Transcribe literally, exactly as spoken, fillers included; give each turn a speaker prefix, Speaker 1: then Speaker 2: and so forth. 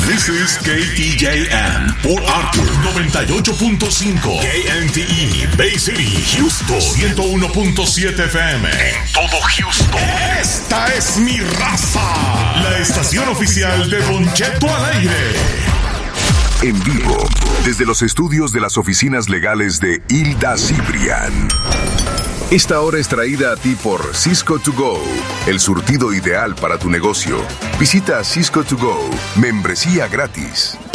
Speaker 1: This is K T J M, Port Arthur noventa y ocho punto cinco, K N T E, Bay City, Houston ciento uno punto siete F M, en todo Houston. Esta es mi raza, la estación oficial de Don Cheto al aire.
Speaker 2: En vivo, desde los estudios de las oficinas legales de Hilda Cibrián. Esta hora es traída a ti por Cisco to Go, el surtido ideal para tu negocio. Visita Cisco to Go, membresía gratis.